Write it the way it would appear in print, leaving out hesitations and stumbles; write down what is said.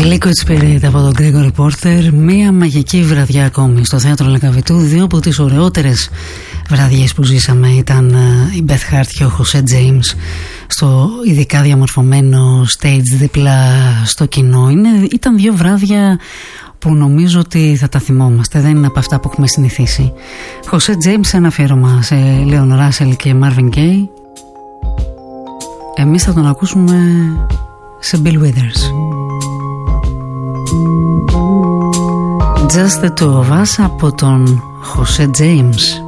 Liquid Spirit από τον Gregory Porter. Μία μαγική βραδιά ακόμη στο θέατρο Λεκαβητού. Δύο από τις ωραιότερες βραδιές που ζήσαμε ήταν η Beth Hart και ο Jose James στο ειδικά διαμορφωμένο stage δίπλα στο κοινό. Ήταν δύο βράδια που νομίζω ότι θα τα θυμόμαστε. Δεν είναι από αυτά που έχουμε συνηθίσει. Jose James, ένα αφιέρωμα σε Leon Russell και Marvin Gaye. Εμείς θα τον ακούσουμε σε Bill Withers. Just the two of us από τον Jose James.